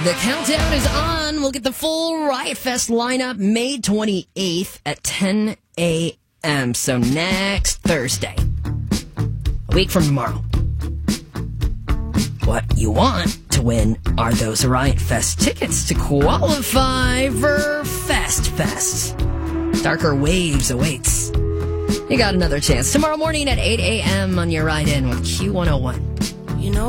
The countdown is on. We'll get the full Riot Fest lineup May 28th at 10 a.m. So next Thursday, a week from tomorrow. What you want to win are those Riot Fest tickets to qualify for Fest. Darker Waves awaits. You got another chance tomorrow morning at 8 a.m. on your ride in with Q101.